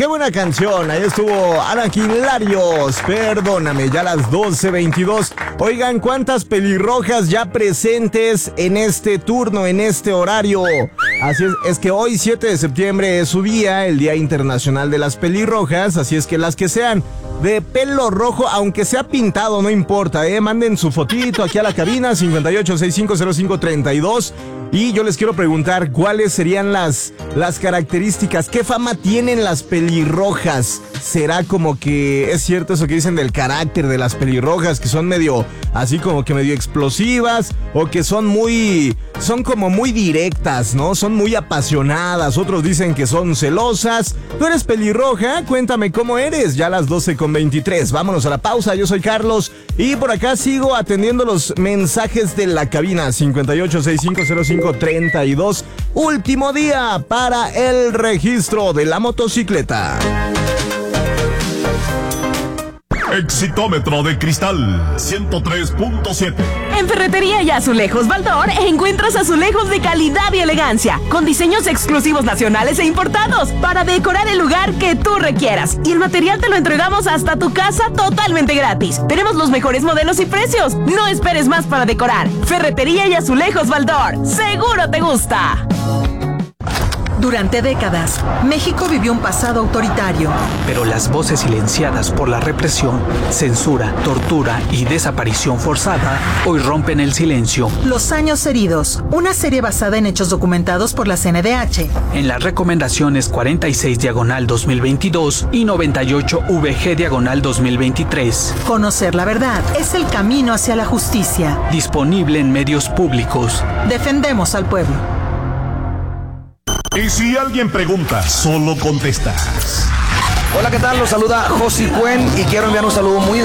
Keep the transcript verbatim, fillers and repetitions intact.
qué buena canción. Ahí estuvo Anakin Larios, perdóname, ya a las doce veintidós. Oigan, ¿cuántas pelirrojas ya presentes en este turno, en este horario? Así es, es que hoy siete de septiembre es su día, el Día Internacional de las Pelirrojas, así es que las que sean de pelo rojo, aunque sea pintado, no importa, eh, manden su fotito aquí a la cabina cincuenta y ocho, sesenta y cinco, cero cinco, treinta y dos. Y yo les quiero preguntar cuáles serían las, las características, qué fama tienen las pelirrojas. ¿Será como que es cierto eso que dicen del carácter de las pelirrojas, que son medio, así como que medio explosivas, o que son muy, son como muy directas, ¿no? Son muy apasionadas, otros dicen que son celosas. ¿Tú eres pelirroja? Cuéntame cómo eres, ya a las doce con veintitrés. Vámonos a la pausa, yo soy Carlos, y por acá sigo atendiendo los mensajes de la cabina cincuenta y ocho, sesenta y cinco, cero cinco, treinta y dos. Último día para el registro de la motocicleta. Exitómetro de cristal ciento tres punto siete. En Ferretería y Azulejos Baldor encuentras azulejos de calidad y elegancia, con diseños exclusivos nacionales e importados, para decorar el lugar que tú requieras. Y el material te lo entregamos hasta tu casa totalmente gratis. Tenemos los mejores modelos y precios. No esperes más para decorar. Ferretería y Azulejos Baldor. ¡Seguro te gusta! Durante décadas, México vivió un pasado autoritario. Pero las voces silenciadas por la represión, censura, tortura y desaparición forzada hoy rompen el silencio. Los años heridos, una serie basada en hechos documentados por la C N D H. En las recomendaciones cuarenta y seis diagonal dos mil veintidós y noventa y ocho V G diagonal dos mil veintitrés. Conocer la verdad es el camino hacia la justicia. Disponible en medios públicos. Defendemos al pueblo. Y si alguien pregunta, solo contestas. Hola, ¿qué tal? Los saluda Josi Cuen y quiero enviar un saludo muy